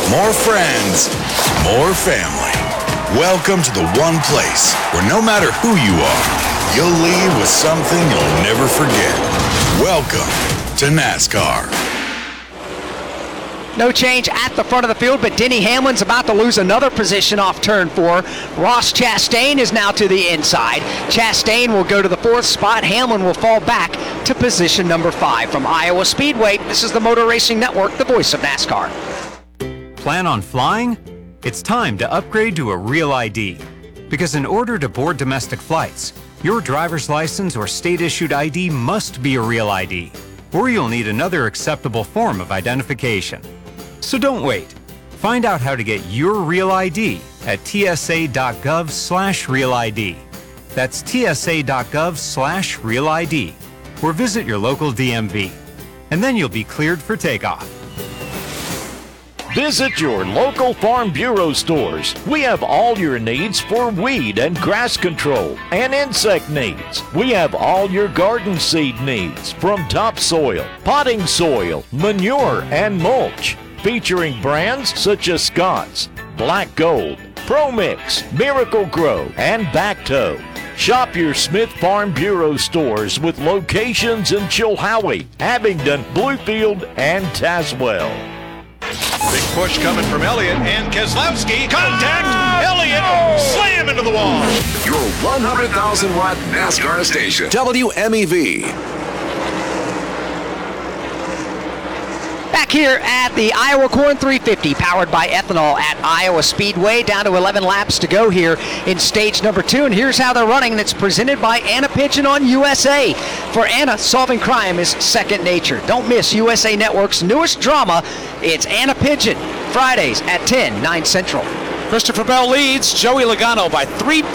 more friends, more family. Welcome to the one place where no matter who you are, you'll leave with something you'll never forget. Welcome to NASCAR. No change at the front of the field, but Denny Hamlin's about to lose another position off turn 4. Ross Chastain is now to the inside. Chastain will go to the 4th spot. Hamlin will fall back to position number 5. From Iowa Speedway, this is the Motor Racing Network, the voice of NASCAR. Plan on flying? It's time to upgrade to a Real ID. Because in order to board domestic flights, your driver's license or state-issued ID must be a Real ID, or you'll need another acceptable form of identification. So don't wait. Find out how to get your Real ID at tsa.gov/Real ID. That's tsa.gov/Real ID, or visit your local DMV. And then you'll be cleared for takeoff. Visit your local Farm Bureau stores. We have all your needs for weed and grass control and insect needs. We have all your garden seed needs, from topsoil, potting soil, manure, and mulch. Featuring brands such as Scott's, Black Gold, Pro Mix, Miracle Grow, and Bacto. Shop your Smith Farm Bureau stores with locations in Chilhowie, Abingdon, Bluefield, and Tazewell. Big push coming from Elliott and Keselowski. Contact! Elliott slam into the wall. Your 100,000-watt NASCAR station, WMEV. Back here at the Iowa Corn 350, powered by ethanol at Iowa Speedway. Down to 11 laps to go here in stage number 2. And here's how they're running, and it's presented by Anna Pigeon on USA. For Anna, solving crime is second nature. Don't miss USA Network's newest drama. It's Anna Pigeon, Fridays at 10, 9 Central. Christopher Bell leads Joey Logano by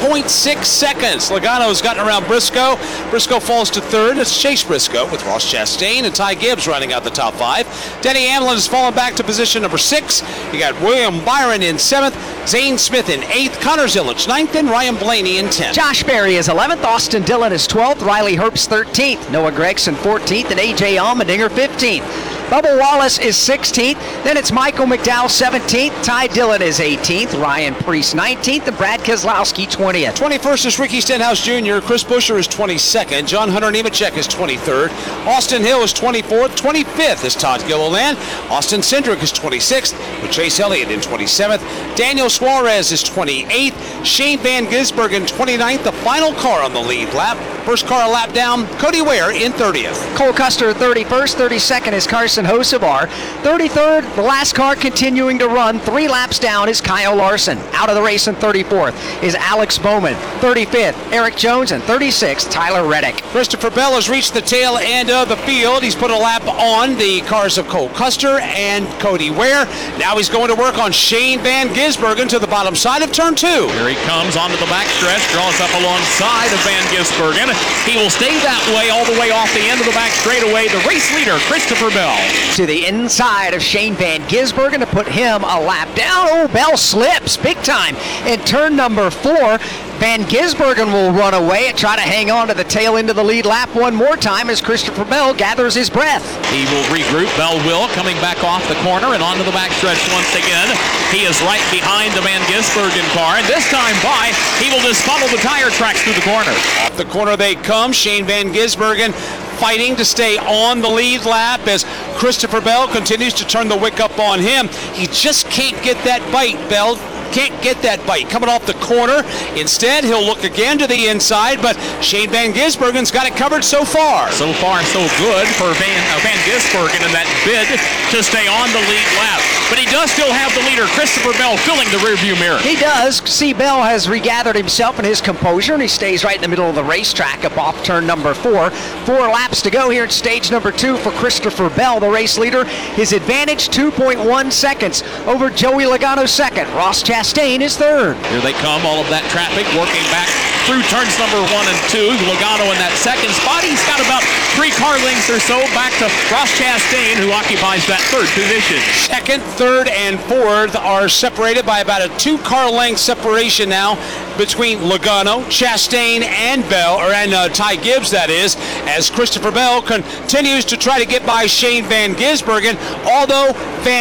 3.6 seconds. Logano's gotten around Briscoe. Briscoe falls to 3rd. It's Chase Briscoe with Ross Chastain and Ty Gibbs running out the top 5. Denny Hamlin has fallen back to position number 6. You got William Byron in 7th, Zane Smith in 8th, Connor Zilic 9th, and Ryan Blaney in 10th. Josh Berry is 11th, Austin Dillon is 12th, Riley Herbst 13th, Noah Gragson 14th, and A.J. Allmendinger 15th. Bubba Wallace is 16th. Then it's Michael McDowell 17th. Ty Dillon is 18th. Ryan Preece 19th. And Brad Keselowski 20th. 21st is Ricky Stenhouse Jr. Chris Buescher is 22nd. John Hunter Nemechek is 23rd. Austin Hill is 24th. 25th is Todd Gilliland. Austin Cindric is 26th with Chase Elliott in 27th. Daniel Suarez is 28th. Shane Van Gisbergen 29th. The final car on the lead lap. First car a lap down, Cody Ware in 30th. Cole Custer 31st. 32nd is Carson Hocevar. 33rd, the last car continuing to run. 3 laps down is Kyle Larson. Out of the race in 34th is Alex Bowman. 35th, Eric Jones. And 36th, Tyler Reddick. Christopher Bell has reached the tail end of the field. He's put a lap on the cars of Cole Custer and Cody Ware. Now he's going to work on Shane Van Gisbergen to the bottom side of turn 2. Here he comes onto the backstretch, draws up alongside of Van Gisbergen. He will stay that way all the way off the end of the back straightaway. The race leader, Christopher Bell. To the inside of Shane Van Gisbergen to put him a lap down. Oh, Bell slips big time in turn number 4. Van Gisbergen will run away and try to hang on to the tail end of the lead lap one more time as Christopher Bell gathers his breath. He will regroup. Bell will, coming back off the corner and onto the backstretch once again. He is right behind the Van Gisbergen car, and this time by, he will just funnel the tire tracks through the corner. Off the corner they come. Shane Van Gisbergen fighting to stay on the lead lap as Christopher Bell continues to turn the wick up on him. He just can't get that bite, Bell. Can't get that bite coming off the corner. Instead, he'll look again to the inside, but Shane Van Gisbergen's got it covered so far. So far, so good for Van Gisbergen in that bid to stay on the lead lap. But he does still have the leader, Christopher Bell, filling the rearview mirror. He does. See, Bell has regathered himself and his composure, and he stays right in the middle of the racetrack up off turn number 4. 4 laps to go here at stage number 2 for Christopher Bell, the race leader. His advantage, 2.1 seconds over Joey Logano 2nd. Ross Chastain is 3rd. Here they come, all of that traffic working back through turns number 1 and 2. Logano in that 2nd spot. He's got about 3 car lengths or so back to Ross Chastain, who occupies that 3rd position. 2nd, 3rd, and 4th are separated by about a 2 car length separation now between Logano, Chastain, and Bell, and Ty Gibbs, that is, as Christopher Bell continues to try to get by Shane Van Gisbergen, although Van